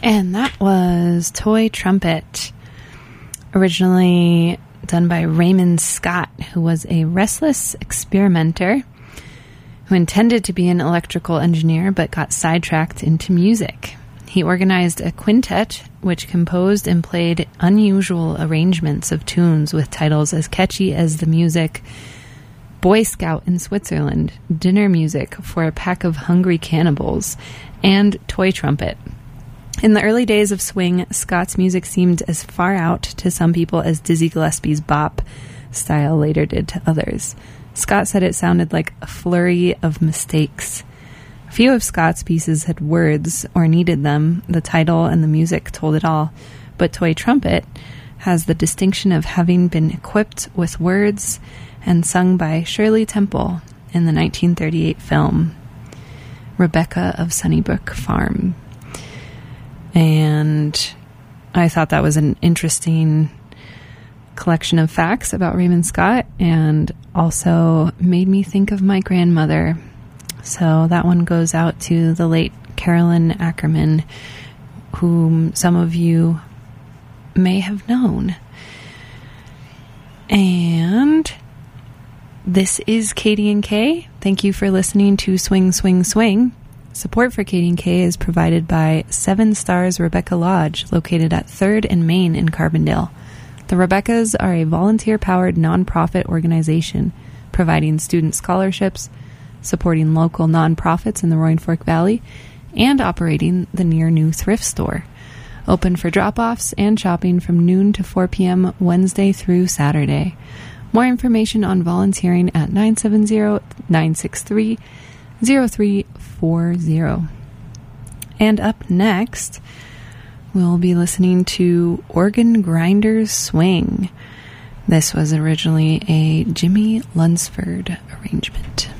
And that was Toy Trumpet, originally done by Raymond Scott, who was a restless experimenter who intended to be an electrical engineer but got sidetracked into music. He organized a quintet which composed and played unusual arrangements of tunes with titles as catchy as the music Boy Scout in Switzerland, Dinner Music for a Pack of Hungry Cannibals, and Toy Trumpet. In the early days of swing, Scott's music seemed as far out to some people as Dizzy Gillespie's bop style later did to others. Scott said it sounded like a flurry of mistakes. Few of Scott's pieces had words or needed them. The title and the music told it all. But Toy Trumpet has the distinction of having been equipped with words and sung by Shirley Temple in the 1938 film Rebecca of Sunnybrook Farm. And I thought that was an interesting collection of facts about Raymond Scott, and also made me think of my grandmother. So that one goes out to the late Carolyn Ackerman, whom some of you may have known. And this is Katie and Kay. Thank you for listening to Swing, Swing, Swing. Support for Katie and Kay is provided by 7 Stars Rebecca Lodge, located at 3rd and Main in Carbondale. The Rebeccas are a volunteer-powered nonprofit organization providing student scholarships, supporting local nonprofits in the Roaring Fork Valley, and operating the near new thrift store. Open for drop-offs and shopping from noon to 4 p.m. Wednesday through Saturday. More information on volunteering at 970-963-0340. And up next, we'll be listening to Organ Grinders Swing. This was originally a Jimmy Lunsford arrangement.